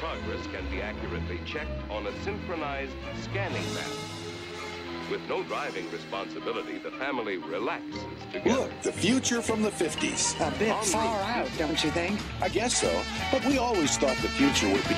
progress can be accurately checked on a synchronized scanning map. With no driving responsibility, the family relaxes together. Look, the future from the 50s. A bit far out, don't you think? I guess so. But we always thought the future would be